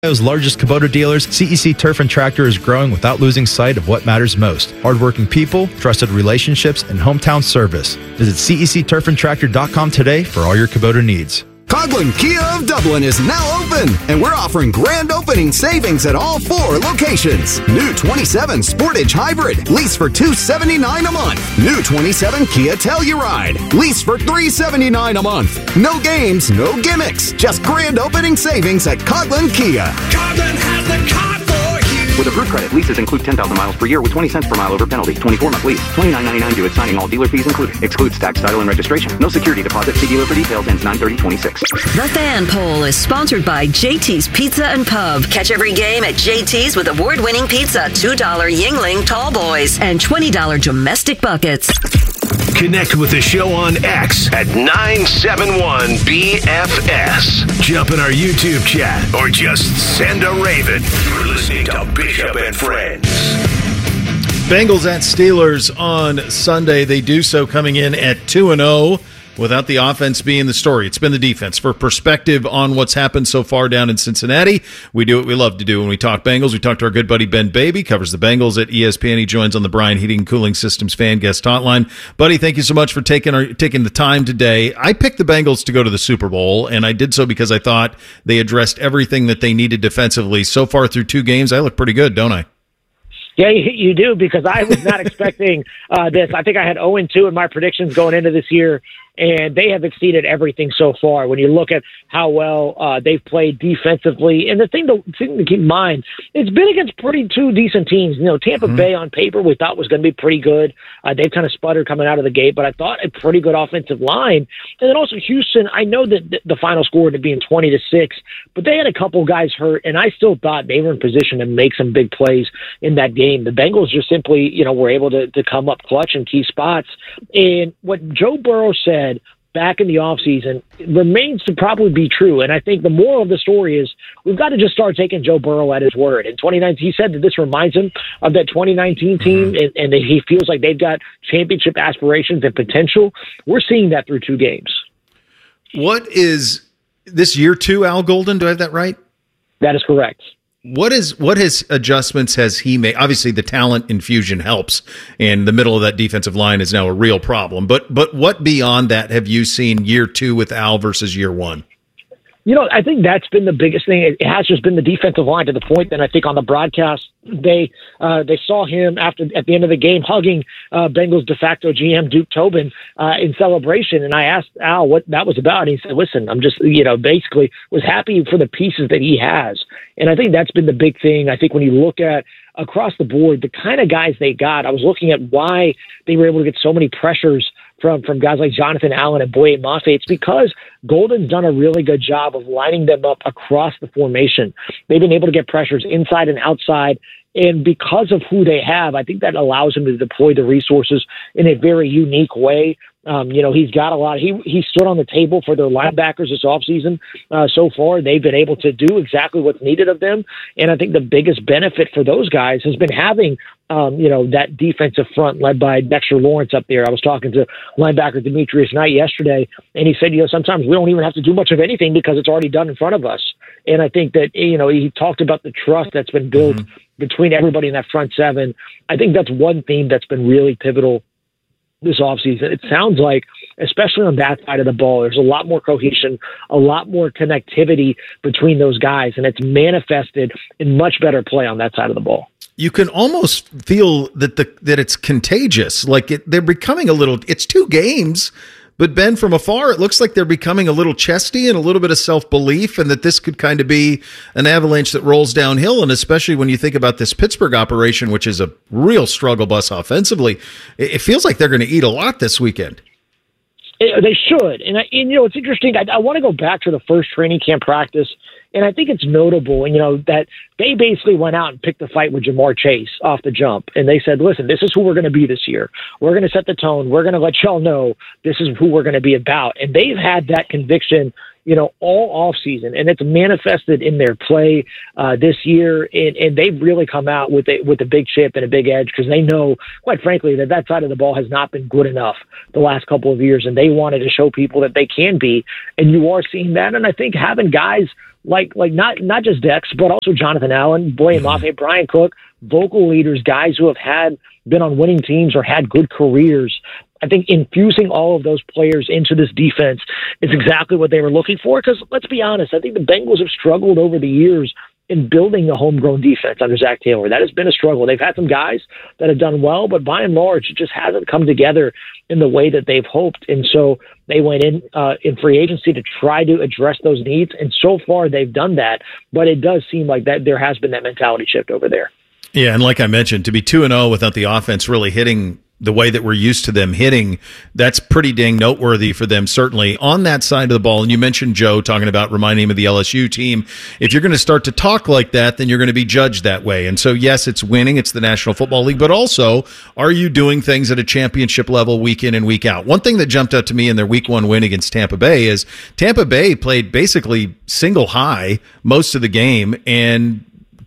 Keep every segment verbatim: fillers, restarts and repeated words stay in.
Ohio's largest Kubota dealers, C E C Turf and Tractor is growing without losing sight of what matters most. Hardworking people, trusted relationships, and hometown service. Visit C E C turf and tractor dot com today for all your Kubota needs. Coghlan Kia of Dublin is now open, and we're offering grand opening savings at all four locations. New twenty-seven Sportage Hybrid, lease for two hundred seventy-nine dollars a month. New twenty-seven Kia Telluride, lease for three hundred seventy-nine dollars a month. No games, no gimmicks, just grand opening savings at Coghlan Kia. Coghlan has the car for you. With approved credit, leases include ten thousand miles per year with twenty cents per mile over penalty. twenty-four month lease. twenty-nine ninety-nine due at signing, all dealer fees included. Excludes tax, title, and registration. No security deposit. See dealer for details. Ends nine thirty twenty-six. The Fan Poll is sponsored by J T's Pizza and Pub. Catch every game at J T's with award-winning pizza, two dollar Yingling Tall Boys, and twenty dollar domestic buckets. Connect with the show on X at nine seven one B F S. Jump in our YouTube chat or just send a raven. You're listening to Bishop and Friends. Bengals at Steelers on Sunday. They do so coming in at two and oh. Without the offense being the story. It's been the defense. For perspective on what's happened so far down in Cincinnati, we do what we love to do when we talk Bengals. We talk to our good buddy Ben Baby, covers the Bengals at E S P N. He joins on the Bryan Heating and Cooling Systems fan guest hotline. Buddy, thank you so much for taking our, taking the time today. I picked the Bengals to go to the Super Bowl, and I did so because I thought they addressed everything that they needed defensively. So far through two games, I look pretty good, don't I? Yeah, you do, because I was not expecting uh, this. I think I had oh and two in my predictions going into this year, and they have exceeded everything so far. When you look at how well uh, they've played defensively, and the thing to, thing to keep in mind, it's been against pretty two decent teams. You know, Tampa mm-hmm. Bay on paper we thought was going to be pretty good. Uh, they've kind of sputtered coming out of the gate, but I thought a pretty good offensive line. And then also Houston, I know that the final score ended up being twenty to six, but they had a couple guys hurt, and I still thought they were in position to make some big plays in that game. The Bengals just simply, you know, were able to, to come up clutch in key spots. And what Joe Burrow said back in the offseason remains to probably be true. And I think the moral of the story is we've got to just start taking Joe Burrow at his word. In twenty nineteen, he said that this reminds him of that twenty nineteen team, and, and that he feels like they've got championship aspirations and potential. We're seeing that through two games. What is this year two, Al Golden? Do I have that right? That is correct. What is what his adjustments has he made? Obviously, the talent infusion helps, and the middle of that defensive line is now a real problem. But but what beyond that have you seen year two with Al versus year one? You know, I think that's been the biggest thing. It has just been the defensive line, to the point that I think on the broadcast they uh, they saw him after at the end of the game hugging uh, Bengals de facto G M Duke Tobin uh, in celebration. And I asked Al what that was about. And he said, "Listen, I'm just, you know, basically was happy for the pieces that he has." And I think that's been the big thing. I think when you look at across the board, the kind of guys they got, I was looking at why they were able to get so many pressures from from guys like Jonathan Allen and Boye Mafe. It's because Golden's done a really good job of lining them up across the formation. They've been able to get pressures inside and outside. And because of who they have, I think that allows him to deploy the resources in a very unique way. Um, you know, he's got a lot. He he stood on the table for their linebackers this offseason. Uh, so far, they've been able to do exactly what's needed of them. And I think the biggest benefit for those guys has been having, um, you know, that defensive front led by Dexter Lawrence up there. I was talking to linebacker Demetrius Knight yesterday, and he said, you know, sometimes we don't even have to do much of anything because it's already done in front of us. And I think that, you know, he talked about the trust that's been built mm-hmm. between everybody in that front seven. I think that's one theme that's been really pivotal this offseason. It sounds like, especially on that side of the ball, there's a lot more cohesion, a lot more connectivity between those guys, and it's manifested in much better play on that side of the ball. You can almost feel that the that it's contagious. Like it, they're becoming a little. It's two games, but Ben, from afar, it looks like they're becoming a little chesty and a little bit of self-belief, and that this could kind of be an avalanche that rolls downhill. And especially when you think about this Pittsburgh operation, which is a real struggle bus offensively, it, it feels like they're going to eat a lot this weekend. They should. And, I, and you know, it's interesting. I, I want to go back to the first training camp practice, and I think it's notable, you know, that they basically went out and picked a fight with Jamar Chase off the jump. And they said, listen, this is who we're going to be this year. We're going to set the tone. We're going to let y'all know this is who we're going to be about. And they've had that conviction, you know, all off season, and it's manifested in their play uh, this year. And, and they've really come out with a, with a big chip and a big edge, because they know, quite frankly, that that side of the ball has not been good enough the last couple of years, and they wanted to show people that they can be. And you are seeing that. And I think having guys like like not not just Dex, but also Jonathan Allen, Boye Mafe, Brian Cook, vocal leaders, guys who have had been on winning teams or had good careers. I think infusing all of those players into this defense is exactly what they were looking for. Because let's be honest, I think the Bengals have struggled over the years in building a homegrown defense under Zach Taylor. That has been a struggle. They've had some guys that have done well, but by and large, it just hasn't come together in the way that they've hoped. And so they went in uh, in free agency to try to address those needs. And so far, they've done that. But it does seem like that there has been that mentality shift over there. Yeah, and like I mentioned, to be two and oh without the offense really hitting the way that we're used to them hitting, that's pretty dang noteworthy for them, certainly on that side of the ball. And you mentioned Joe talking about reminding him of the L S U team. If you're going to start to talk like that, then you're going to be judged that way. And so, yes, it's winning. It's the National Football League. But also, are you doing things at a championship level week in and week out? One thing that jumped out to me in their week one win against Tampa Bay is Tampa Bay played basically single high most of the game, and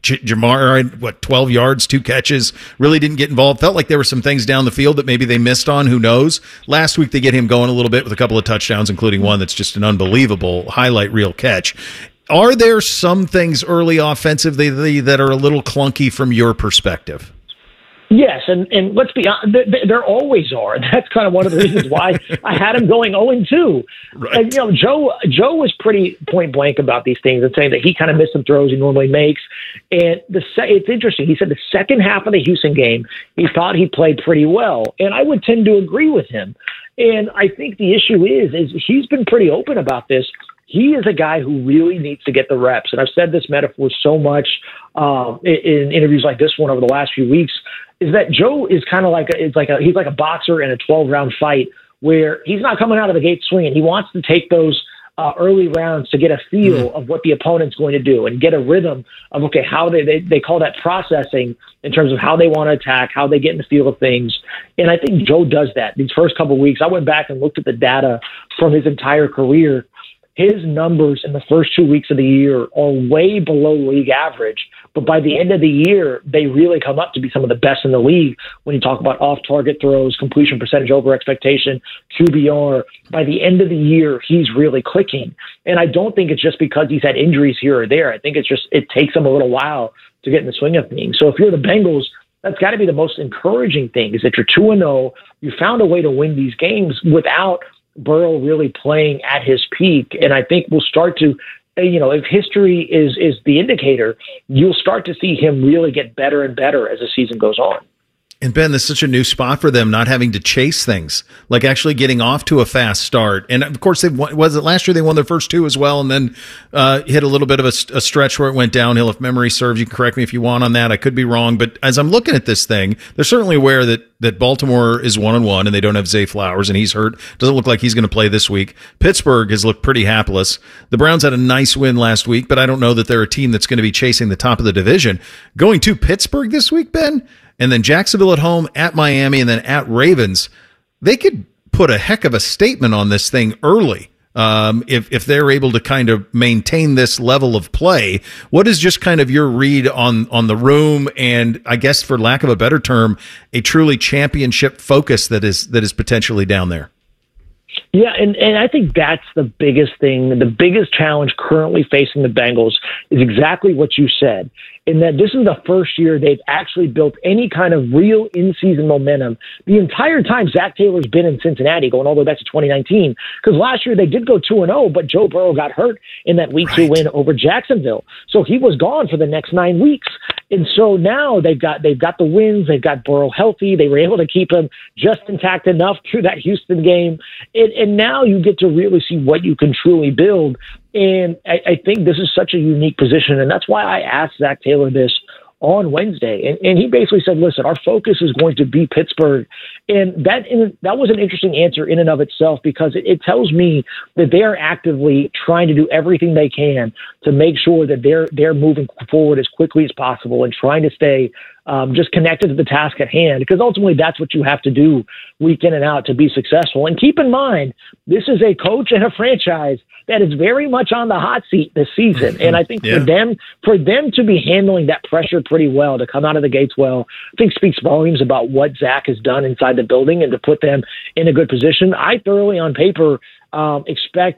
Jamar, what, twelve yards, two catches, really didn't get involved. Felt like there were some things down the field that maybe they missed on. Who knows? Last week they get him going a little bit with a couple of touchdowns, including one that's just an unbelievable highlight reel catch. Are there some things early offensively that are a little clunky from your perspective? Yes, and, and let's be honest, there, there always are. That's kind of one of the reasons why I had him going oh and two. Right. And, you know, Joe Joe was pretty point blank about these things and saying that he kind of missed some throws he normally makes. And the it's interesting. He said the second half of the Houston game, he thought he played pretty well. And I would tend to agree with him. And I think the issue is, is he's been pretty open about this. He is a guy who really needs to get the reps. And I've said this metaphor so much um, in, in interviews like this one over the last few weeks, is that Joe is kind of like a, it's like a, he's like a boxer in a twelve round fight where he's not coming out of the gate swinging. He wants to take those uh, early rounds to get a feel mm-hmm. of what the opponent's going to do and get a rhythm of, okay, how they, they, they call that processing in terms of how they want to attack, how they get in the feel of things. And I think Joe does that these first couple of weeks. I went back and looked at the data from his entire career. His numbers in the first two weeks of the year are way below league average. But by the end of the year, they really come up to be some of the best in the league when you talk about off-target throws, completion percentage over expectation, Q B R. By the end of the year, he's really clicking. And I don't think it's just because he's had injuries here or there. I think it's just it takes him a little while to get in the swing of things. So if you're the Bengals, that's got to be the most encouraging thing, is that you're two and oh. You found a way to win these games without Burrow really playing at his peak. And I think we'll start to, you know, if history is is the indicator, you'll start to see him really get better and better as the season goes on. And Ben, this is such a new spot for them, not having to chase things, like actually getting off to a fast start. And of course, they won, was it last year they won their first two as well, and then uh, hit a little bit of a, a stretch where it went downhill. If memory serves, you can correct me if you want on that. I could be wrong, but as I'm looking at this thing, they're certainly aware that that Baltimore is one and one, and they don't have Zay Flowers, and he's hurt. Doesn't look like he's going to play this week. Pittsburgh has looked pretty hapless. The Browns had a nice win last week, but I don't know that they're a team that's going to be chasing the top of the division. Going to Pittsburgh this week, Ben, and then Jacksonville at home, at Miami, and then at Ravens, they could put a heck of a statement on this thing early um, if if they're able to kind of maintain this level of play. What is just kind of your read on on the room, and I guess, for lack of a better term, a truly championship focus that is that is potentially down there? Yeah, and, and I think that's the biggest thing. The biggest challenge currently facing the Bengals is exactly what you said, in that this is the first year they've actually built any kind of real in-season momentum. The entire time Zach Taylor's been in Cincinnati, going all the way back to twenty nineteen, because last year they did go two and oh, but Joe Burrow got hurt in that week right. two win over Jacksonville. So he was gone for the next nine weeks. And so now they've got they've got the wins, they've got Burrow healthy, they were able to keep him just intact enough through that Houston game. And, and now you get to really see what you can truly build. And I, I think this is such a unique position. And that's why I asked Zach Taylor this on Wednesday. And, and he basically said, listen, our focus is going to be Pittsburgh. And that in, that was an interesting answer in and of itself, because it, it tells me that they are actively trying to do everything they can to make sure that they're they're moving forward as quickly as possible and trying to stay um, just connected to the task at hand, because ultimately that's what you have to do week in and out to be successful. And keep in mind, this is a coach and a franchise that is very much on the hot seat this season. And I think yeah. for them, for them to be handling that pressure pretty well, to come out of the gates well, I think speaks volumes about what Zach has done inside the building and to put them in a good position. I thoroughly, on paper, um, expect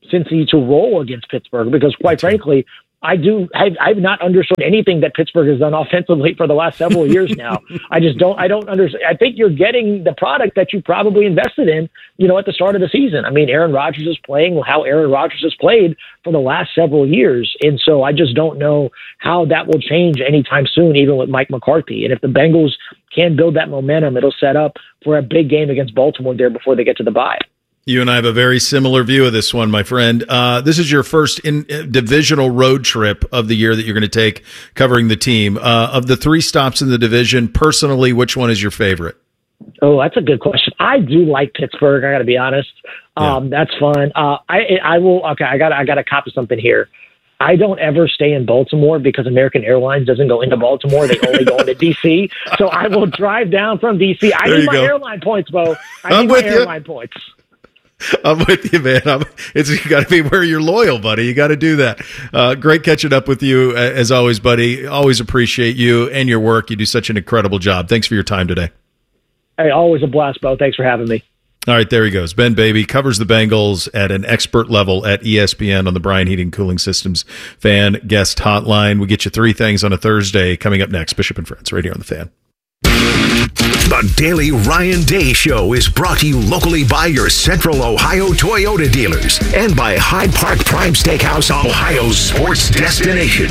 Cincy to roll against Pittsburgh because, quite frankly, I do. I've, I've not understood anything that Pittsburgh has done offensively for the last several years now. I just don't. I don't understand. I think you're getting the product that you probably invested in, you know, at the start of the season. I mean, Aaron Rodgers is playing how Aaron Rodgers has played for the last several years, and so I just don't know how that will change anytime soon, even with Mike McCarthy. And if the Bengals can build that momentum, it'll set up for a big game against Baltimore there before they get to the bye. You and I have a very similar view of this one, my friend. Uh, this is your first in, uh, divisional road trip of the year that you're going to take covering the team. Uh, of the three stops in the division, personally, which one is your favorite? Oh, that's a good question. I do like Pittsburgh. I got to be honest. Um, yeah. That's fun. Uh, I I will. Okay, I got I got to copy something here. I don't ever stay in Baltimore because American Airlines doesn't go into Baltimore. They only go into D C. So I will drive down from D C. I there need my go. airline points, Bo. I I'm need with my you. airline points. I'm with you, man. I'm, it's you got to be where you're loyal, buddy. You got to do that. Uh, great catching up with you as always, buddy. Always appreciate you and your work. You do such an incredible job. Thanks for your time today. Hey, always a blast, Bo. Thanks for having me. All right, there he goes. Ben Baby covers the Bengals at an expert level at E S P N on the Bryan Heating Cooling Systems Fan Guest Hotline. We get you three things on a Thursday. Coming up next, Bishop and Friends, right here on the Fan. The Daily Ryan Day Show is brought to you locally by your Central Ohio Toyota dealers and by Hyde Park Prime Steakhouse, Ohio's sports destination.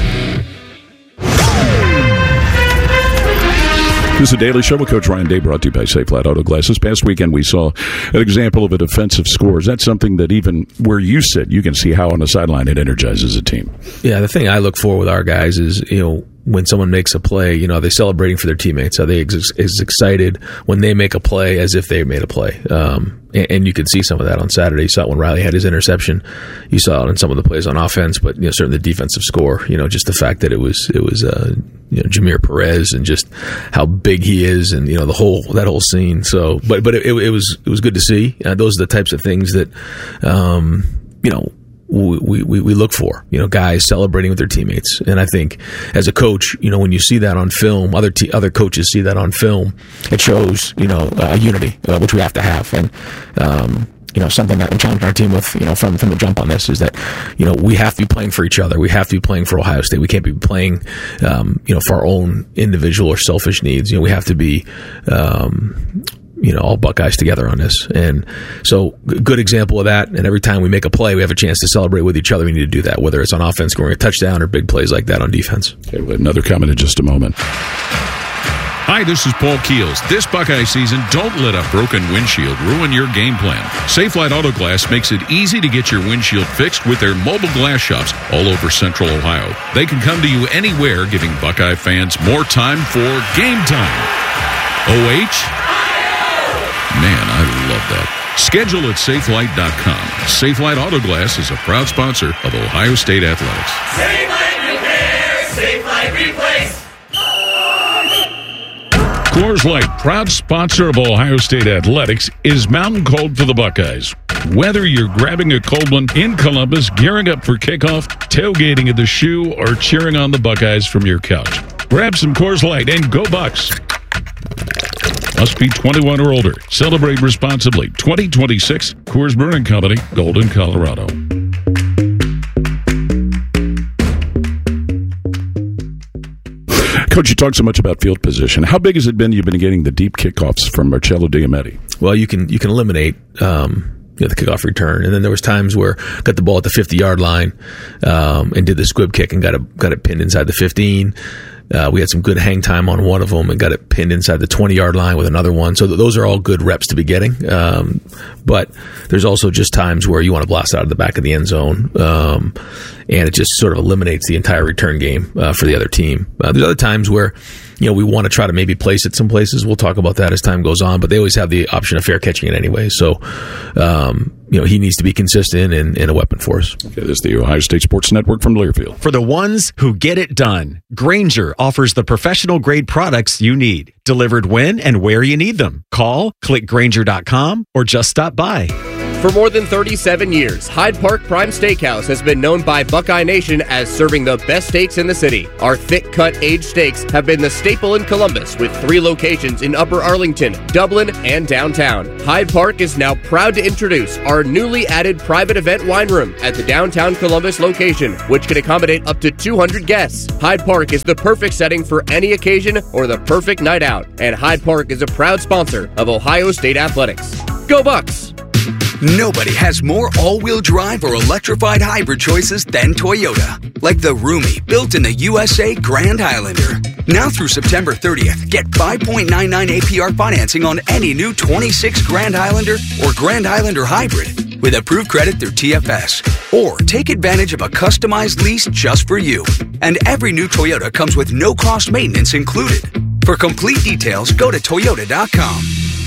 This is the Daily Show with Coach Ryan Day, brought to you by Safe Flat Auto Glass. This past weekend, we saw an example of a defensive score. Is that something that even where you sit, you can see how on the sideline it energizes a team? Yeah, the thing I look for with our guys is, you know, when someone makes a play, you know, are they celebrating for their teammates? Are they ex- as excited when they make a play as if they made a play? Um, and, and you could see some of that on Saturday. You saw it when Riley had his interception. You saw it in some of the plays on offense, but, you know, certainly the defensive score, you know, just the fact that it was, it was, uh, you know, Jameer Perez and just how big he is and, you know, the whole, that whole scene. So, but, but it, it was, it was good to see. Uh, those are the types of things that, um, you know, We, we we look for, you know, guys celebrating with their teammates. And I think as a coach, you know, when you see that on film, other te- other coaches see that on film, it shows, you know, uh, unity, uh, which we have to have. And, um, you know, something that I'm challenging our team with, you know, from, from the jump on this is that, you know, we have to be playing for each other. We have to be playing for Ohio State. We can't be playing, um, you know, for our own individual or selfish needs. You know, we have to be, um, you know, all Buckeyes together on this. And so good example of that. And every time we make a play, we have a chance to celebrate with each other. We need to do that, whether it's on offense, scoring a touchdown, or big plays like that on defense. Okay, we'll have another comment in just a moment. Hi, this is Paul Keels. This Buckeye season, don't let a broken windshield ruin your game plan. Safe Light Auto Glass makes it easy to get your windshield fixed with their mobile glass shops all over Central Ohio. They can come to you anywhere, giving Buckeye fans more time for game time. O H? Man, I love that. Schedule at safe light dot com. Safe Light Auto Glass is a proud sponsor of Ohio State Athletics. Safe Light Repair, Safe Light Replace. Coors Light, proud sponsor of Ohio State Athletics, is Mountain Cold for the Buckeyes. Whether you're grabbing a cold one in Columbus, gearing up for kickoff, tailgating at the Shoe, or cheering on the Buckeyes from your couch, grab some Coors Light and go Bucks. Must be twenty-one or older. Celebrate responsibly. twenty twenty-six, Coors Brewing Company, Golden, Colorado. Coach, you talk so much about field position. How big has it been you've been getting the deep kickoffs from Marcello Diametti? Well, you can you can eliminate um, you know, the kickoff return, and then there was times where I got the ball at the fifty-yard line um, and did the squib kick and got it got it pinned inside the fifteen. Uh, we had some good hang time on one of them and got it pinned inside the twenty-yard line with another one. So th- those are all good reps to be getting. Um, but there's also just times where you want to blast out of the back of the end zone, um, and it just sort of eliminates the entire return game uh, for the other team. Uh, there's other times where, you know, we want to try to maybe place it some places. We'll talk about that as time goes on, but they always have the option of fair catching it anyway. So, um, you know, he needs to be consistent and, and a weapon for us. Okay, this is the Ohio State Sports Network from Learfield. For the ones who get it done, Grainger offers the professional-grade products you need, delivered when and where you need them. Call, click Grainger dot com, or just stop by. For more than thirty-seven years, Hyde Park Prime Steakhouse has been known by Buckeye Nation as serving the best steaks in the city. Our thick-cut aged steaks have been the staple in Columbus, with three locations in Upper Arlington, Dublin, and downtown. Hyde Park is now proud to introduce our newly added private event wine room at the downtown Columbus location, which can accommodate up to two hundred guests. Hyde Park is the perfect setting for any occasion or the perfect night out, and Hyde Park is a proud sponsor of Ohio State Athletics. Go Bucks! Nobody has more all-wheel drive or electrified hybrid choices than Toyota. Like the roomy, built in the U S A Grand Highlander. Now through September thirtieth, get five point nine nine A P R financing on any new twenty-six Grand Highlander or Grand Highlander Hybrid with approved credit through T F S. Or take advantage of a customized lease just for you. And every new Toyota comes with no-cost maintenance included. For complete details, go to Toyota dot com.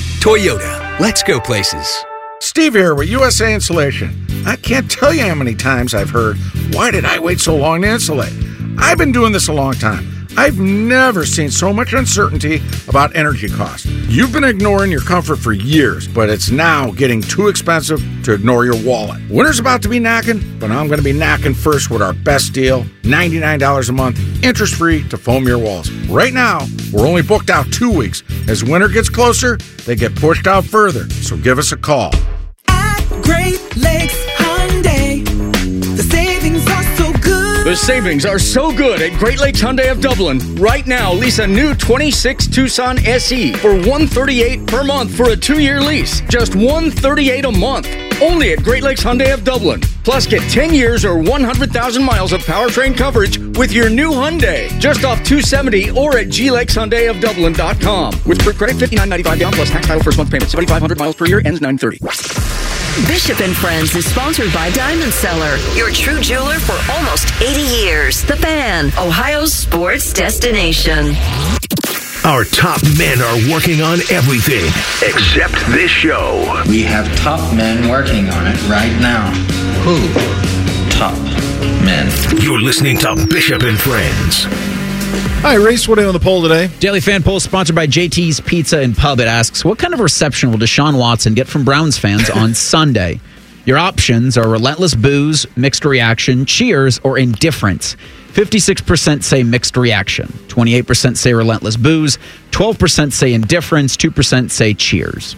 Toyota, let's go places. Steve here with U S A Insulation. I can't tell you how many times I've heard, why did I wait so long to insulate? I've been doing this a long time. I've never seen so much uncertainty about energy costs. You've been ignoring your comfort for years, but it's now getting too expensive to ignore your wallet. Winter's about to be knocking, but I'm going to be knocking first with our best deal, ninety-nine dollars a month, interest-free to foam your walls. Right now, we're only booked out two weeks. As winter gets closer, they get pushed out further, so give us a call. At Great Lakes Hyundai, the savings are so good. The savings are so good at Great Lakes Hyundai of Dublin. Right now, lease a new twenty-six Tucson S E for one hundred thirty-eight dollars per month for a two-year lease. Just one hundred thirty-eight dollars a month. Only at Great Lakes Hyundai of Dublin. Plus, get ten years or one hundred thousand miles of powertrain coverage with your new Hyundai. Just off two seventy or at g lakes hyundai of dublin dot com. With per credit, fifty-nine ninety-five down plus tax title first month payment. seventy-five hundred miles per year, ends nine thirty. Bishop and Friends is sponsored by Diamond Seller, your true jeweler for almost eighty years. The Fan, Ohio's sports destination. Our top men are working on everything except this show. We have top men working on it right now. Who? Top men. You're listening to Bishop and Friends. Hi, Reese. What are you on the poll today? Daily Fan Poll sponsored by J T's Pizza and Pub. It asks, what kind of reception will Deshaun Watson get from Browns fans on Sunday? Your options are relentless boos, mixed reaction, cheers, or indifference. fifty-six percent say mixed reaction. twenty-eight percent say relentless boos. twelve percent say indifference. two percent say cheers.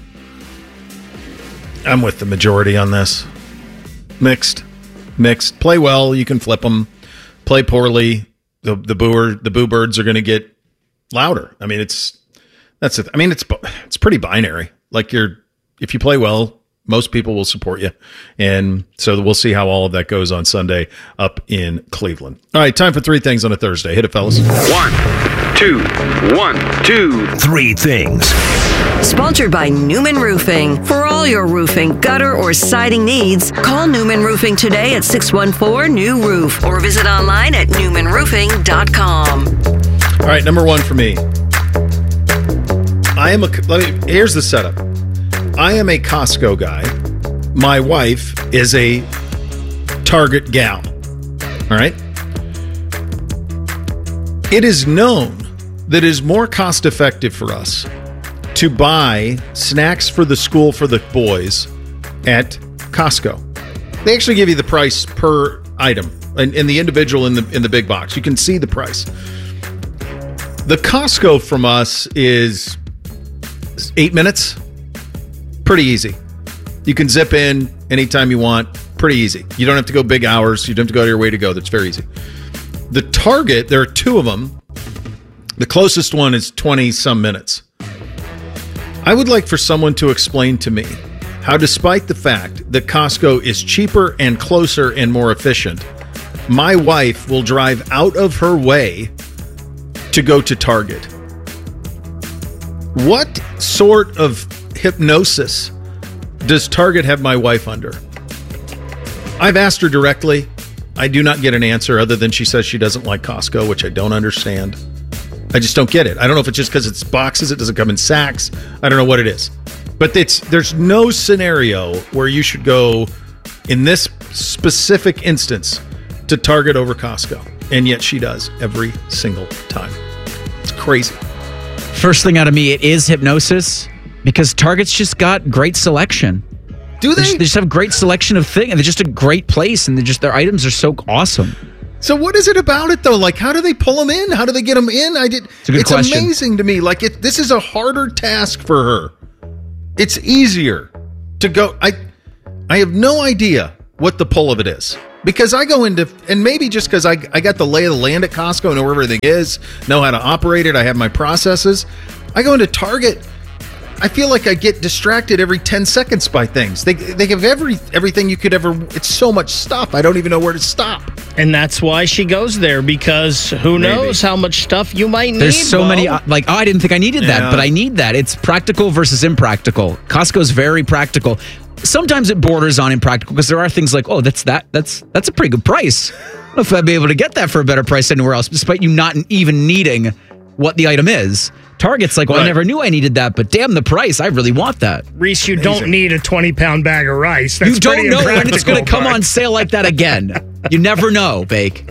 I'm with the majority on this. Mixed. Mixed. Play well, you can flip them. Play poorly, the the booer the boo birds are going to get louder. I mean, it's that's it. I mean, it's it's pretty binary. Like you're if you play well, most people will support you. And so we'll see how all of that goes on Sunday up in Cleveland. All right, time for three things on a Thursday. Hit it, fellas. One, two, one, two, three things. Sponsored by Newman Roofing. For all your roofing, gutter, or siding needs, call Newman Roofing today at six one four, N E W roof or visit online at newman roofing dot com. All right, number one for me. I am a, let me, here's the setup. I am a Costco guy. My wife is a Target gal. All right? It is known that it is more cost effective for us to buy snacks for the school for the boys at Costco. They actually give you the price per item and, and the individual in the in the big box. You can see the price. The Costco from us is eight minutes. Pretty easy. You can zip in anytime you want. Pretty easy. You don't have to go big hours. You don't have to go out of your way to go. That's very easy. The Target, there are two of them. The closest one is twenty-some minutes. I would like for someone to explain to me how, despite the fact that Costco is cheaper and closer and more efficient, my wife will drive out of her way to go to Target. What sort of hypnosis does Target have my wife under? I've asked her directly. I do not get an answer other than she says she doesn't like Costco, which I don't understand. I just don't get it. I don't know if it's just because it's boxes, it doesn't come in sacks. I don't know what it is. But it's there's no scenario where you should go, in this specific instance, to Target over Costco. And yet she does every single time. It's crazy. First thing out of me, it is hypnosis because Target's just got great selection. Do they? They just, they just have a great selection of things, and they're just a great place, and they're just their items are so awesome. So what is it about it though? Like, how do they pull them in? How do they get them in? I did. It's a good it's question. amazing to me. Like, it, this is a harder task for her. It's easier to go. I, I have no idea what the pull of it is because I go into, and maybe just because I, I got the lay of the land at Costco, know where everything is, know how to operate it. I have my processes. I go into Target. I feel like I get distracted every ten seconds by things. They they have every everything you could ever. It's so much stuff. I don't even know where to stop. And that's why she goes there, because who Maybe. knows how much stuff you might need. There's so Bo. many, uh, like, oh, I didn't think I needed Yeah. that, but I need that. It's practical versus impractical. Costco's very practical. Sometimes it borders on impractical because there are things like, oh, that's that that's that's a pretty good price. I don't know if I'd be able to get that for a better price anywhere else, despite you not even needing what the item is. Target's like, well, Right. I never knew I needed that, but damn the price, I really want that. Reese, you don't need a twenty-pound bag of rice. That's You don't pretty know when it's impractical, going to come but- on sale like that again. You never know, Bake.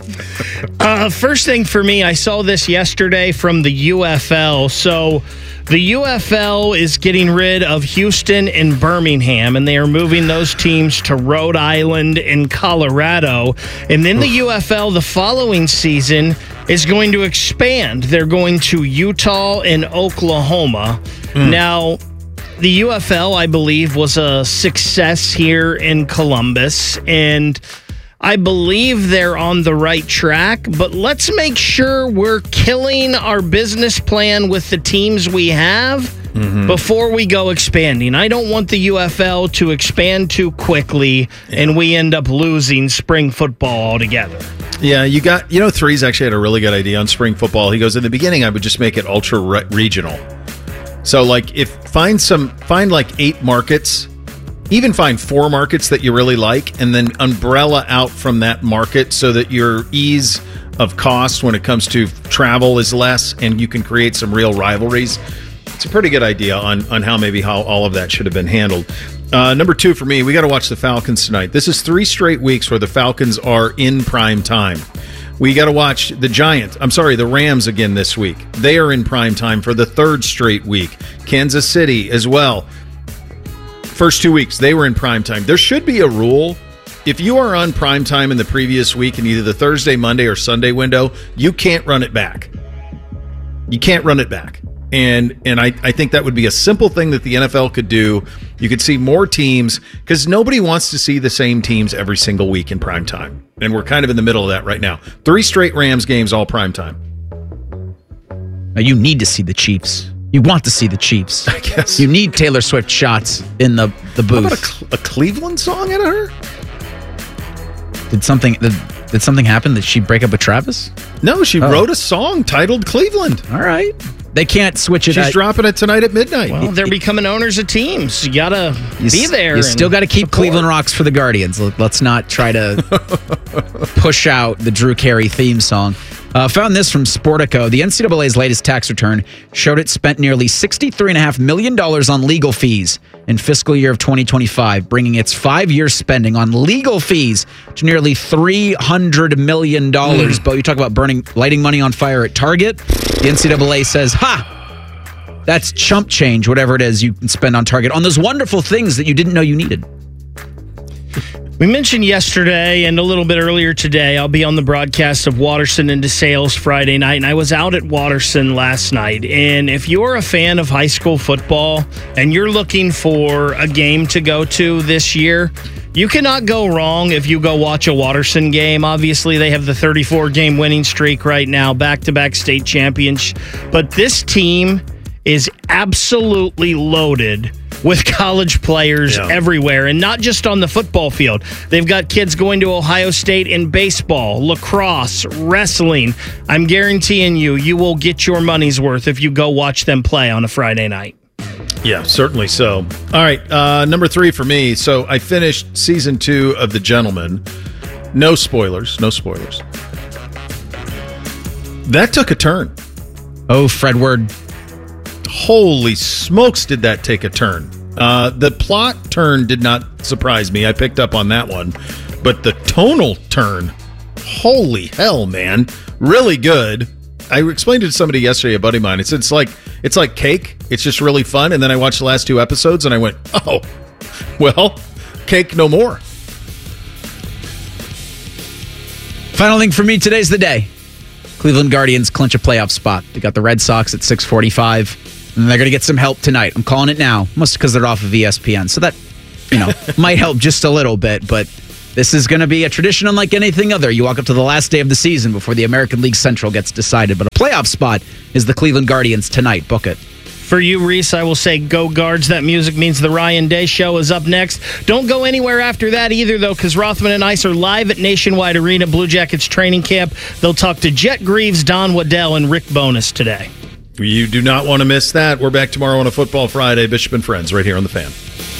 Uh, first thing for me, I saw this yesterday from the U F L. So the U F L is getting rid of Houston and Birmingham, and they are moving those teams to Rhode Island and Colorado. And then the U F L the following season is going to expand. They're going to Utah and Oklahoma. Mm. Now, the U F L, I believe, was a success here in Columbus, and I believe they're on the right track, but let's make sure we're killing our business plan with the teams we have mm-hmm. before we go expanding. I don't want the U F L to expand too quickly yeah. and we end up losing spring football altogether. Yeah, you got, you know, Three's actually had a really good idea on spring football. He goes, in the beginning, I would just make it ultra re- regional. So, like, if find some, find like eight markets, even find four markets that you really like, and then umbrella out from that market so that your ease of cost when it comes to travel is less, and you can create some real rivalries. It's a pretty good idea on, on how maybe how all of that should have been handled. Uh, number two for me, we got to watch the Falcons tonight. This is three straight weeks where the Falcons are in prime time. We got to watch the Giants. I'm sorry, the Rams again this week. They are in prime time for the third straight week. Kansas City as well. First two weeks, they were in prime time. There should be a rule. If you are on prime time in the previous week in either the Thursday, Monday, or Sunday window, you can't run it back. You can't run it back. And and I, I think that would be a simple thing that the N F L could do. You could see more teams, because nobody wants to see the same teams every single week in prime time. And we're kind of in the middle of that right now. Three straight Rams games, all prime time. Now you need to see the Chiefs. You want to see the Chiefs. I guess. You need Taylor Swift shots in the, the booth. How about a, Cle- a Cleveland song out of her? Did something did, did something happen? Did she break up with Travis? No, she Oh. wrote a song titled Cleveland. All right. They can't switch it. She's at- dropping it tonight at midnight. Well, they're becoming owners of teams. You got to You be s- there. You and still got to keep support. Cleveland Rocks for the Guardians. Let- Let's not try to push out the Drew Carey theme song. Uh, found this from Sportico. The N C double A's latest tax return showed it spent nearly sixty-three point five million dollars on legal fees in fiscal year of twenty twenty-five, bringing its five-year spending on legal fees to nearly three hundred million dollars. Mm. But you talk about burning, lighting money on fire at Target. The N C double A says, ha! That's chump change, whatever it is you can spend on Target, on those wonderful things that you didn't know you needed. We mentioned yesterday and a little bit earlier today, I'll be on the broadcast of Watterson and DeSales Friday night, and I was out at Watterson last night. And if you're a fan of high school football and you're looking for a game to go to this year, you cannot go wrong if you go watch a Watterson game. Obviously, they have the thirty-four game winning streak right now, back-to-back state champions. But this team is absolutely loaded with college players Yeah. everywhere, and not just on the football field. They've got kids going to Ohio State in baseball, lacrosse, wrestling. I'm guaranteeing you, you will get your money's worth if you go watch them play on a Friday night. Yeah, certainly so. All right, uh, number three for me. So I finished season two of The Gentleman. No spoilers, no spoilers. That took a turn. Oh, Fredward. Holy smokes, did that take a turn. Uh, the plot turn did not surprise me. I picked up on that one. But the tonal turn, holy hell, man. Really good. I explained it to somebody yesterday, a buddy of mine. It's, it's like it's like cake. It's just really fun. And then I watched the last two episodes and I went, oh, well, cake no more. Final thing for me, today's the day. Cleveland Guardians clinch a playoff spot. They got the Red Sox at six forty-five, and they're going to get some help tonight. I'm calling it now, mostly because they're off of E S P N. So that, you know, might help just a little bit, but this is going to be a tradition unlike anything other. You walk up to the last day of the season before the American League Central gets decided, but a playoff spot is the Cleveland Guardians tonight. Book it. For you, Reese, I will say go Guards. That music means the Ryan Day Show is up next. Don't go anywhere after that either, though, because Rothman and Ice are live at Nationwide Arena, Blue Jackets training camp. They'll talk to Jet Greaves, Don Waddell, and Rick Bonus today. You do not want to miss that. We're back tomorrow on a Football Friday. Bishop and Friends right here on The Fan.